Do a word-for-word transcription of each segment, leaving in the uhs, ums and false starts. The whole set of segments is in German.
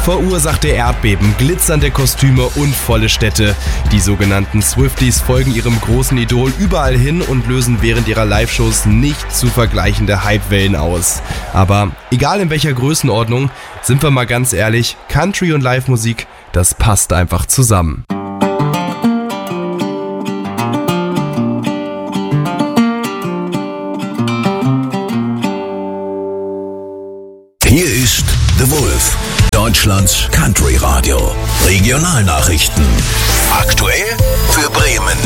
Verursachte Erdbeben, glitzernde Kostüme und volle Städte. Die sogenannten Swifties folgen ihrem großen Idol überall hin und lösen während ihrer Live-Shows nicht zu vergleichende Hypewellen aus. Aber egal in welcher Größenordnung, sind wir mal ganz ehrlich, Country und Live-Musik, das passt einfach zusammen. Hier ist The Wolf, Deutschlands Country Radio. Regionalnachrichten. Aktuell für Bremen.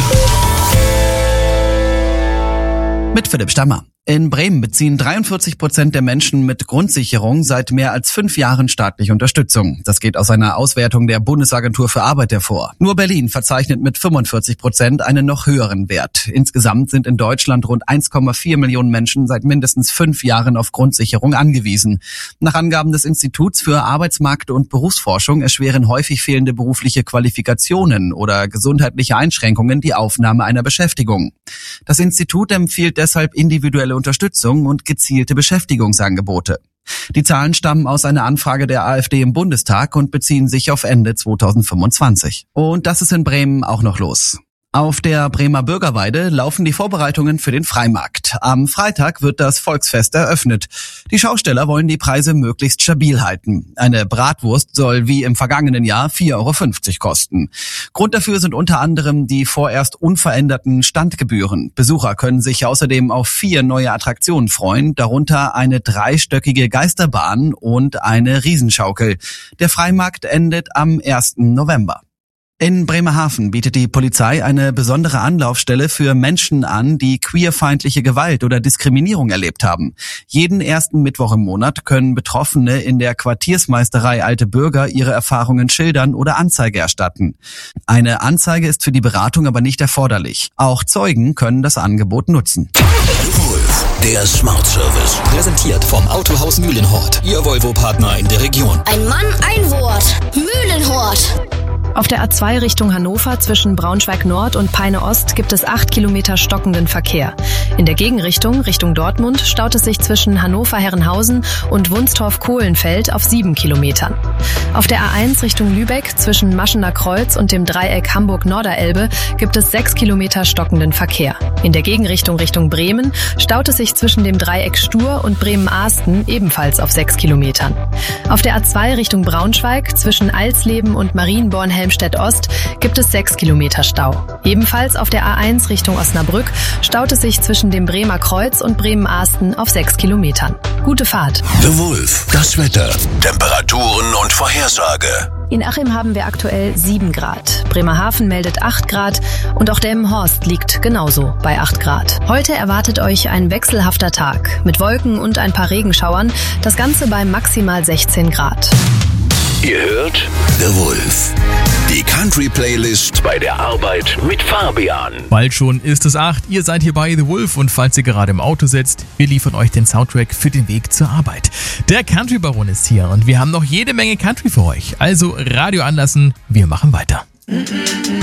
Mit Philipp Stammer. In Bremen beziehen dreiundvierzig Prozent der Menschen mit Grundsicherung seit mehr als fünf Jahren staatliche Unterstützung. Das geht aus einer Auswertung der Bundesagentur für Arbeit hervor. Nur Berlin verzeichnet mit fünfundvierzig Prozent einen noch höheren Wert. Insgesamt sind in Deutschland rund eins Komma vier Millionen Menschen seit mindestens fünf Jahren auf Grundsicherung angewiesen. Nach Angaben des Instituts für Arbeitsmarkt- und Berufsforschung erschweren häufig fehlende berufliche Qualifikationen oder gesundheitliche Einschränkungen die Aufnahme einer Beschäftigung. Das Institut empfiehlt deshalb individuelle Unterstützung und gezielte Beschäftigungsangebote. Die Zahlen stammen aus einer Anfrage der AfD im Bundestag und beziehen sich auf Ende zweitausendfünfundzwanzig. Und das ist in Bremen auch noch los. Auf der Bremer Bürgerweide laufen die Vorbereitungen für den Freimarkt. Am Freitag wird das Volksfest eröffnet. Die Schausteller wollen die Preise möglichst stabil halten. Eine Bratwurst soll wie im vergangenen Jahr vier Euro fünfzig kosten. Grund dafür sind unter anderem die vorerst unveränderten Standgebühren. Besucher können sich außerdem auf vier neue Attraktionen freuen, darunter eine dreistöckige Geisterbahn und eine Riesenschaukel. Der Freimarkt endet am ersten November. In Bremerhaven bietet die Polizei eine besondere Anlaufstelle für Menschen an, die queerfeindliche Gewalt oder Diskriminierung erlebt haben. Jeden ersten Mittwoch im Monat können Betroffene in der Quartiersmeisterei Alte Bürger ihre Erfahrungen schildern oder Anzeige erstatten. Eine Anzeige ist für die Beratung aber nicht erforderlich. Auch Zeugen können das Angebot nutzen. Wolf, der Smart Service. Präsentiert vom Autohaus Mühlenhort, Ihr Volvo-Partner in der Region. Ein Mann, ein Wort. Mühlenhort. Auf der A zwei Richtung Hannover zwischen Braunschweig Nord und Peine Ost gibt es acht Kilometer stockenden Verkehr. In der Gegenrichtung, Richtung Dortmund, staut es sich zwischen Hannover-Herrenhausen und Wunstorf-Kohlenfeld auf sieben Kilometern. Auf der A eins Richtung Lübeck zwischen Maschener Kreuz und dem Dreieck Hamburg-Norderelbe gibt es sechs Kilometer stockenden Verkehr. In der Gegenrichtung Richtung Bremen staut es sich zwischen dem Dreieck Stur und Bremen-Ahsten ebenfalls auf sechs Kilometern. Auf der A zwei Richtung Braunschweig zwischen Alsleben und Marienborn-Helmstedt-Ost gibt es sechs Kilometer Stau. Ebenfalls auf der A eins Richtung Osnabrück staut es sich zwischen dem Bremer Kreuz und Bremen-Ahsten auf sechs Kilometern. Gute Fahrt. The Wolf, das Wetter, Temperaturen und Vorhersage. In Achim haben wir aktuell sieben Grad. Bremerhaven meldet acht Grad und auch Delmenhorst liegt genauso bei acht Grad. Heute erwartet euch ein wechselhafter Tag mit Wolken und ein paar Regenschauern. Das Ganze bei maximal sechzehn Grad. Ihr hört The Wolf, die Country-Playlist bei der Arbeit mit Fabian. Bald schon ist es acht, ihr seid hier bei The Wolf und falls ihr gerade im Auto sitzt, wir liefern euch den Soundtrack für den Weg zur Arbeit. Der Country-Baron ist hier und wir haben noch jede Menge Country für euch. Also Radio anlassen, wir machen weiter.